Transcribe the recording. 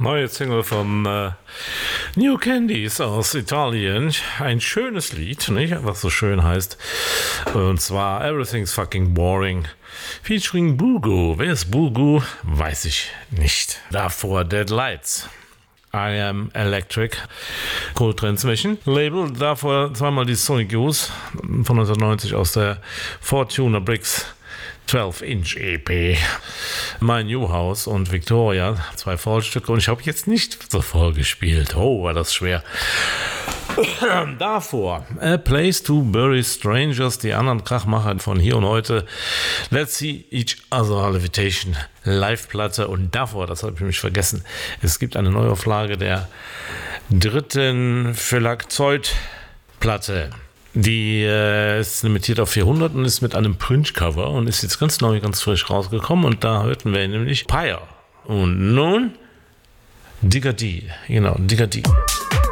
Neue Single von New Candies aus Italien. Ein schönes Lied, nicht? Was so schön heißt. Und zwar Everything's Fucking Boring. Featuring Bugu. Wer ist Bugu? Weiß ich nicht. Davor Dead Lights. I Am Electric. Cold Transmission. Label. Davor zweimal die Sonic Youth von 1990 aus der Fortuna Bricks 12-Inch EP. My New House und Victoria, 2 Vollstücke, und ich habe jetzt nicht so voll gespielt. Oh, war das schwer. Davor A Place to Bury Strangers, die anderen Krachmacher von Hier und Heute, Let's See Each Other Levitation Live-Platte, und davor, das habe ich nämlich vergessen, es gibt eine Neuauflage der 3. Phylakzoid-Platte. Die ist limitiert auf 400 und ist mit einem Print-Cover und ist jetzt ganz neu, ganz frisch rausgekommen. Und da hörten wir nämlich Pyre. Und nun Digga D. Genau, Digga D.